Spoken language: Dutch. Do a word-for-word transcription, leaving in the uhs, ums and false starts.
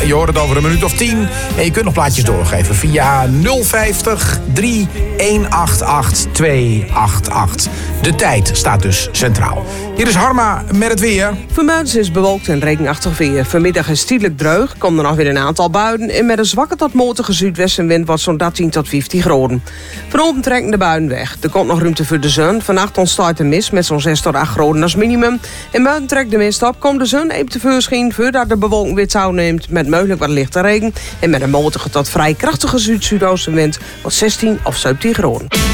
Je hoort het over een minuut of tien. En je kunt nog plaatjes doorgeven via nul vijftig, drie een acht acht, twee acht acht. De tijd staat dus centraal. Hier is Harma met het weer. Vanmiddag is bewolkt en regenachtig weer. Vanmiddag is stielijk dreug, komt er nog weer een aantal buien. En met een zwakke tot matige zuidwestenwind wordt zo'n dertien tot vijftien graden. Vanochtend trekken de buien weg. Er komt nog ruimte voor de zon. Vannacht ontstaat de mist met zo'n zes tot acht graden als minimum. En buiten trekt de mist op, komt de zon even tevoorschijn voordat de bewolking weer touw neemt. Met mogelijk wat lichte regen. En met een matige tot vrij krachtige zuid-zuidoostenwind wordt zestien of zeventien graden.